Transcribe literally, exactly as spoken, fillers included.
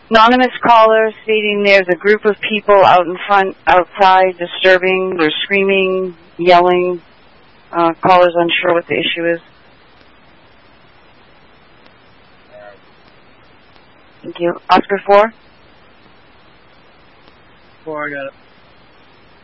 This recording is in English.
Anonymous caller stating there's a group of people out in front, outside, disturbing. They're screaming, yelling. Uh, caller's unsure what the issue is. Thank you. Oscar four? Four, I got it.